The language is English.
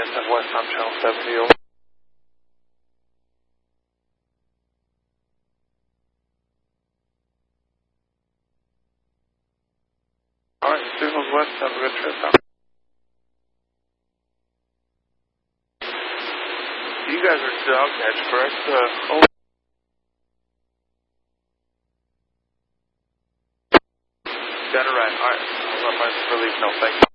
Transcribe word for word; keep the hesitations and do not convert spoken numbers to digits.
at West on Channel seventy, over. Alright, signals west, have a good trip out. You guys are dog edge, correct? Uh, over. Got it right. Alright, I'll let my relief know. Thank you.